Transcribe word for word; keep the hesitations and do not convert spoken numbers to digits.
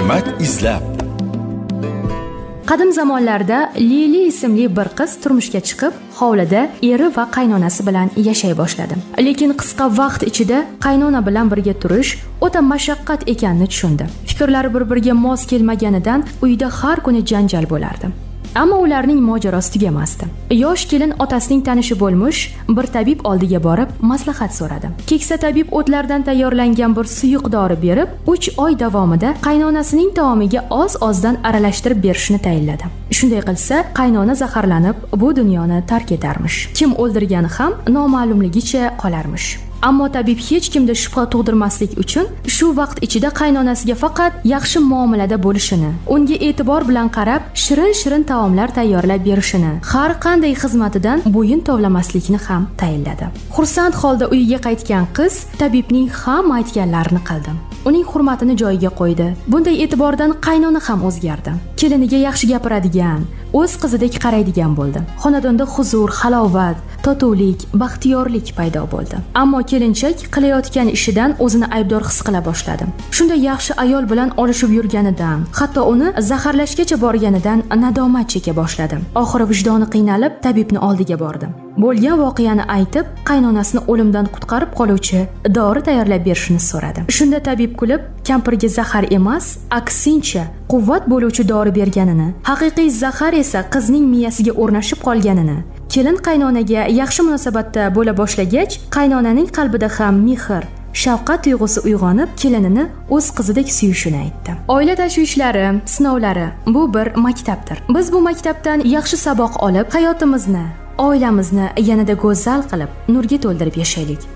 Hikmat izlab. Qadim zamonlarda Lili ismli bir qiz turmushga chiqib, hovlida eri va qaynonasi bilan yashay boshladi. Lekin qisqa vaqt ichida qaynona bilan birga turish o'ta mashaqqat ekanini tushundi. Fikrlari bir-biriga mos kelmaganidan uyda har kuni janjal bo'lardi. Ammo ularning mojarosi tugamasdi. Yosh kelin otasining tanishi bo'lmuş bir tabib oldiga borib maslahat so'radi. Keksa tabib o'tlardan tayyorlangan bir suyuq dori berib, uch oy davomida qaynonasining taomiga oz-ozdan aralashtirib berishni tayinladi. Shunday qilsa, qaynona zaharlanib bu dunyoni tark etarmish. Kim o'ldirgani ham noma'lumligicha qolarmish. Ammo tabib hech kimda shubha tug'dirmaslik uchun shu vaqt ichida qaynonasiga faqat yaxshi muomalada bo'lishini, unga e'tibor bilan qarab, shirin-shirin taomlar tayyorlab berishini, har qanday xizmatidan bo'yin tovlamaslikni ham tayinladi. Xursand holda uyiga qaytgan qiz tabibning hamma aytganlarini qildi. Uning hurmatini joyiga qo'ydi. Bunday e'tibordan qaynona ham o'zgardi. Keliniga yaxshi gapiradigan, o'z qizidek qaraydigan bo'ldi. Xonadonda huzur, halovat, totuvlik, baxtiyorlik paydo bo'ldi. Ammo kelinchak qilayotgan ishidan o'zini aybdor his qila boshladi. Shunda yaxshi ayol bilan olishib yurganidan, hatto uni zaharlashgacha borganidan nadomat cheka boshladi. Oxiri vijdoni qiynalib tabibni oldiga bordi. Bo'lgan voqeani aytib, qaynonasini o'limdan qutqarib qoluvchi dori tayyorlab berishini so'radi. Shunda tabib kulib, kampirga zahar emas, aksincha quvvat bo'luvchi dori berganini, haqiqiy zahar esa qizning miyasiga o'rnashib qolganini, kelin qaynonaga yaxshi munosabatda bo'la boshlagach, qaynonaning qalbida ham mehr, shafqat tuyg'usi uyg'onib, kelinini o'z qizidek suyishini aytdi. Oila tashvishlari, sinovlari bu bir maktabdir. Biz bu maktabdan yaxshi saboq olib, hayotimizni, oilamizni yanada go'zal qilib, nurga to'ldirib yashaylik.